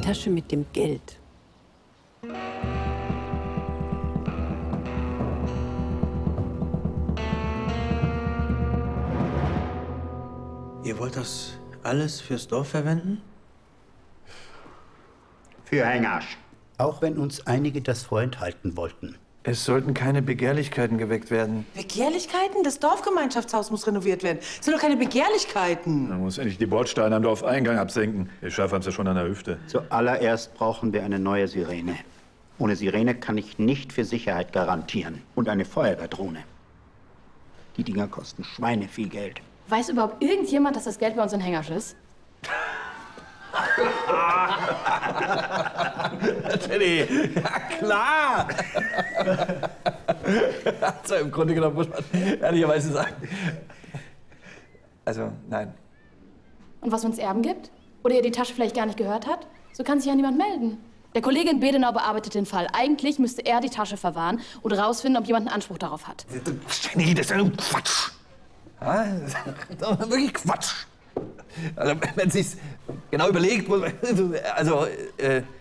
Tasche mit dem Geld. Ihr wollt das alles fürs Dorf verwenden? Für Hengasch. Auch wenn uns einige das vorenthalten wollten. Es sollten keine Begehrlichkeiten geweckt werden. Begehrlichkeiten? Das Dorfgemeinschaftshaus muss renoviert werden. Das sind doch keine Begehrlichkeiten. Man muss endlich die Bordsteine am Dorfeingang absenken. Die Schaffer haben es ja schon an der Hüfte. Zuallererst brauchen wir eine neue Sirene. Ohne Sirene kann ich nicht für Sicherheit garantieren. Und eine Feuerwehrdrohne. Die Dinger kosten Schweine viel Geld. Weiß überhaupt irgendjemand, dass das Geld bei uns in Hengasch ist? Teddy, ja klar! Also im Grunde genommen muss man ehrlicherweise sagen. Also, nein. Und was, wenn es Erben gibt? Oder ihr die Tasche vielleicht gar nicht gehört hat? So kann sich ja niemand melden. Der Kollege in Bedenau bearbeitet den Fall. Eigentlich müsste er die Tasche verwahren und rausfinden, ob jemand einen Anspruch darauf hat. Jenny, das ist ja nur Quatsch. Ja, das ist wirklich Quatsch. Also, wenn sich's genau überlegt, muss man, also,